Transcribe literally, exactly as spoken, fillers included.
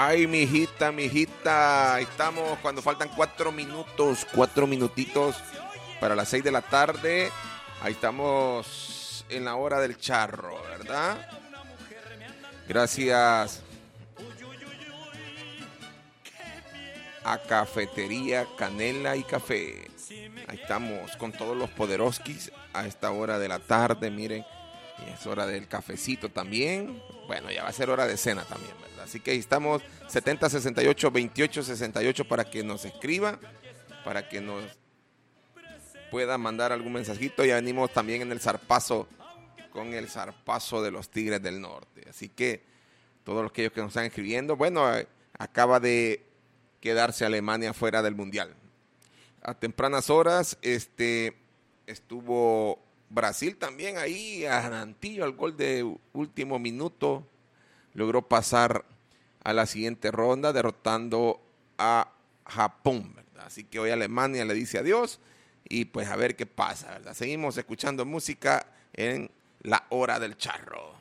Ay, mijita, mijita, estamos cuando faltan cuatro minutos, cuatro minutitos para las seis de la tarde. Ahí estamos en la hora del charro, ¿verdad? Gracias a Cafetería Canela y Café. Ahí estamos con todos los poderoskis a esta hora de la tarde, miren. Y es hora del cafecito también. Bueno, ya va a ser hora de cena también, ¿verdad? Así que ahí estamos, setenta sesenta y ocho veintiocho sesenta y ocho para que nos escriba, para que nos pueda mandar algún mensajito. Ya venimos también en el zarpazo, con el zarpazo de los Tigres del Norte. Así que todos los que ellos que nos están escribiendo, bueno, eh, acaba de quedarse Alemania fuera del Mundial. A tempranas horas este, estuvo Brasil también ahí, a Antillo, al gol de último minuto. Logró pasar a la siguiente ronda derrotando a Japón, ¿verdad? Así que hoy Alemania le dice adiós y pues a ver qué pasa, ¿verdad? Seguimos escuchando música en la hora del charro.